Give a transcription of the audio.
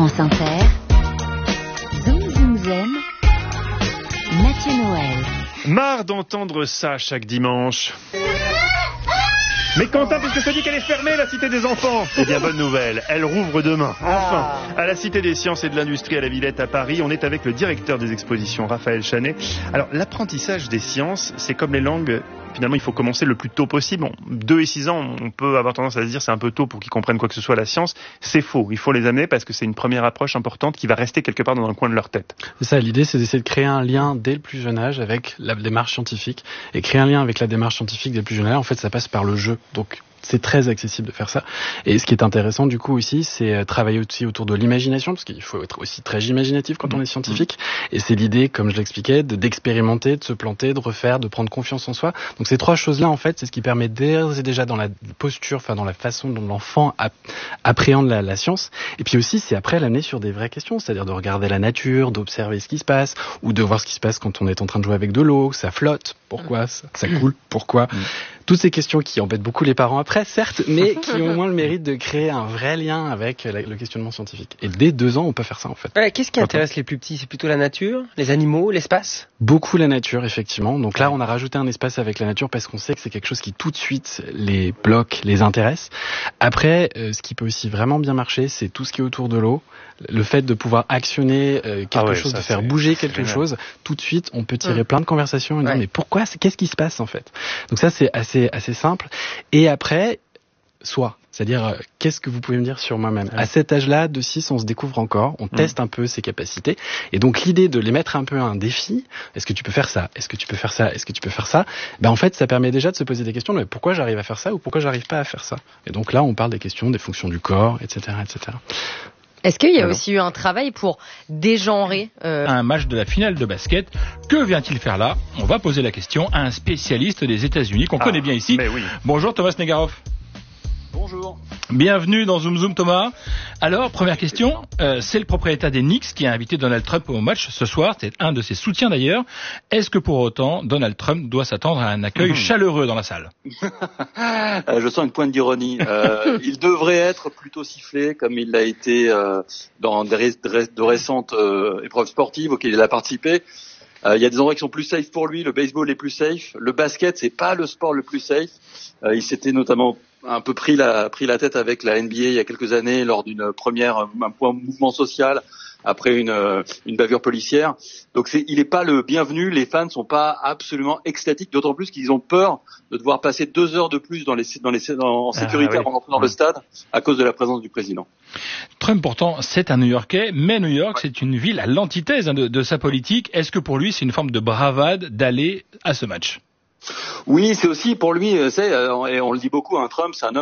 France Inter, Zoom Zoom Zen, Mathieu Noël. Marre d'entendre ça chaque dimanche. Mais Quentin, puisque je te dis qu'elle est fermée, la Cité des Enfants. Eh bien, bonne nouvelle, elle rouvre demain. Enfin, à la Cité des Sciences et de l'Industrie à la Villette à Paris, on est avec le directeur des expositions, Raphaël Chanet. Alors, l'apprentissage des sciences, c'est comme les langues. Finalement, il faut commencer le plus tôt possible. 2 et 6 ans, on peut avoir tendance à se dire c'est un peu tôt pour qu'ils comprennent quoi que ce soit la science. C'est faux. Il faut les amener parce que c'est une première approche importante qui va rester quelque part dans un coin de leur tête. C'est ça, l'idée, c'est d'essayer de créer un lien dès le plus jeune âge avec la démarche scientifique. Et créer un lien avec la démarche scientifique dès le plus jeune âge, en fait, ça passe par le jeu. Donc, c'est très accessible de faire ça. Et ce qui est intéressant, du coup, aussi, c'est travailler aussi autour de l'imagination, parce qu'il faut être aussi très imaginatif quand on est scientifique. Et c'est l'idée, comme je l'expliquais, d'expérimenter, de se planter, de refaire, de prendre confiance en soi. Donc ces 3 choses-là, en fait, c'est ce qui permet déjà dans la posture, enfin dans la façon dont l'enfant appréhende la science. Et puis aussi, c'est après l'amener sur des vraies questions, c'est-à-dire de regarder la nature, d'observer ce qui se passe, ou de voir ce qui se passe quand on est en train de jouer avec de l'eau, ça flotte, pourquoi, ça coule, pourquoi. Toutes ces questions qui embêtent beaucoup les parents après, certes, mais qui ont au moins le mérite de créer un vrai lien avec le questionnement scientifique. Et dès 2 ans, on peut faire ça, en fait. Qu'est-ce qui intéresse les plus petits ? C'est plutôt la nature, les animaux, l'espace ? Beaucoup la nature, effectivement. Donc là, on a rajouté un espace avec la nature parce qu'on sait que c'est quelque chose qui tout de suite les bloque, les intéresse. Après, ce qui peut aussi vraiment bien marcher, c'est tout ce qui est autour de l'eau. Le fait de pouvoir actionner quelque chose, de faire bouger quelque chose, tout de suite, on peut tirer plein de conversations et dire mais pourquoi, qu'est-ce qui se passe en fait ? Donc ça, c'est assez simple. Et après, c'est-à-dire, qu'est-ce que vous pouvez me dire sur moi-même ? À cet âge-là, de 6, on se découvre encore, on teste un peu ses capacités. Et donc, l'idée de les mettre un peu à un défi, est-ce que tu peux faire ça ? Est-ce que tu peux faire ça ? Est-ce que tu peux faire ça ? En fait, ça permet déjà de se poser des questions, mais pourquoi j'arrive à faire ça ou pourquoi j'arrive pas à faire ça ? Et donc là, on parle des questions, des fonctions du corps, etc., etc. Est-ce qu'il y a aussi eu un travail pour dégenrer Un match de la finale de basket, que vient-il faire là ? On va poser la question à un spécialiste des États-Unis qu'on connaît bien ici. Oui. Bonjour Thomas Negaroff. Bonjour. Bienvenue dans Zoom Zoom Thomas. Alors, première question, c'est le propriétaire des Knicks qui a invité Donald Trump au match ce soir, c'est un de ses soutiens d'ailleurs. Est-ce que pour autant, Donald Trump doit s'attendre à un accueil chaleureux dans la salle ? Je sens une pointe d'ironie. Il devrait être plutôt sifflé comme il l'a été dans de récentes épreuves sportives auxquelles il a participé. Il y a des endroits qui sont plus safe pour lui, le baseball est plus safe, le basket c'est pas le sport le plus safe. Il s'était notamment un peu pris la tête avec la NBA il y a quelques années lors d'un mouvement social après une bavure policière. Donc il est pas le bienvenu, les fans sont pas absolument extatiques, d'autant plus qu'ils ont peur de devoir passer 2 heures de plus en sécurité avant d'entrer dans le stade à cause de la présence du président. Trump pourtant c'est un New-Yorkais, mais New York c'est une ville à l'antithèse de sa politique. Est-ce que pour lui c'est une forme de bravade d'aller à ce match ? Oui, c'est aussi pour lui, et on le dit beaucoup, Trump c'est un homme